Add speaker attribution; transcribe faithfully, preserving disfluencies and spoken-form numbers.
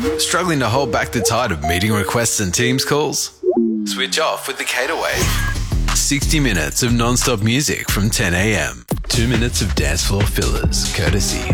Speaker 1: Struggling to hold back the tide of meeting requests and Teams calls? Switch off with the Cater Wave. sixty minutes of non-stop music from ten a m. Two minutes of dance floor fillers, courtesy